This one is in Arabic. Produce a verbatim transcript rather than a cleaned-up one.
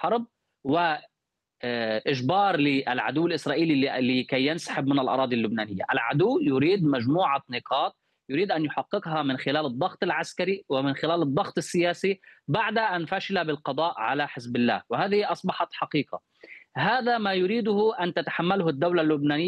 الحرب و آآ إجبار للعدو الإسرائيلي ل لكي ينسحب من الأراضي اللبنانية. العدو يريد مجموعة نقاط يريد أن يحققها من خلال الضغط العسكري ومن خلال الضغط السياسي بعد أن فشل بالقضاء على حزب الله، وهذه أصبحت حقيقة. هذا ما يريده أن تتحمله الدولة اللبنانية